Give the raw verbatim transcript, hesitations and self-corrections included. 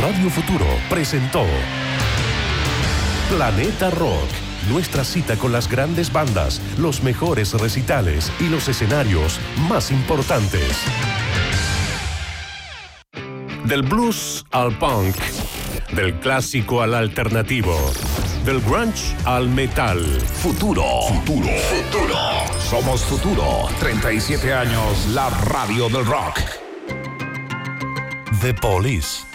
Radio Futuro presentó Planeta Rock. Nuestra cita con las grandes bandas, los mejores recitales y los escenarios más importantes. Del blues al punk, del clásico al alternativo, del grunge al metal. Futuro, futuro, futuro. Somos Futuro. treinta y siete años, la radio del rock. The Police.